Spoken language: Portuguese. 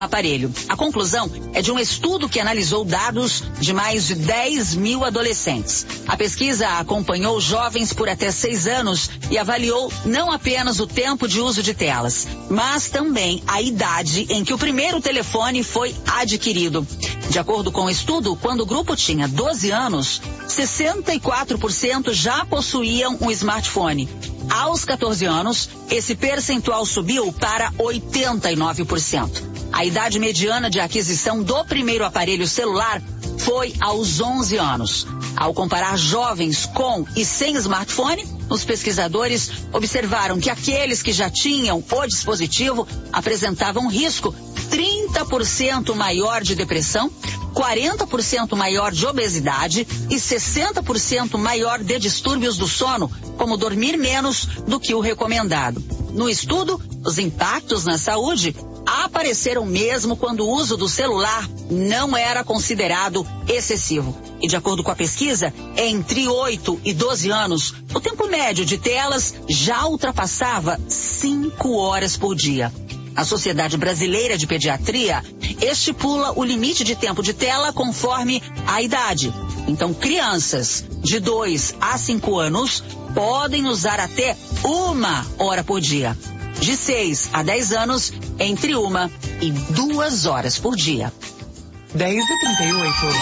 aparelho. A conclusão é de um estudo que analisou dados de mais de 10 mil adolescentes. A pesquisa acompanhou jovens por até 6 anos e avaliou não apenas o tempo de uso de telas, mas também a idade em que o primeiro telefone foi adquirido. De acordo com o estudo, quando o grupo tinha 12 anos, 64% já possuíam um smartphone. Aos 14 anos, esse percentual subiu para 89%. A idade mediana de aquisição do primeiro aparelho celular foi aos 11 anos. Ao comparar jovens com e sem smartphone, os pesquisadores observaram que aqueles que já tinham o dispositivo apresentavam risco 30% maior de depressão, 40% maior de obesidade e 60% maior de distúrbios do sono, como dormir menos do que o recomendado. No estudo, os impactos na saúde apareceram mesmo quando o uso do celular não era considerado excessivo. E de acordo com a pesquisa, entre 8 e 12 anos, o tempo médio de telas já ultrapassava 5 horas por dia. A Sociedade Brasileira de Pediatria estipula o limite de tempo de tela conforme a idade. Então, crianças de 2 a 5 anos podem usar até 1 hora por dia. De 6 a 10 anos, entre 1 e 2 horas por dia. 10h38.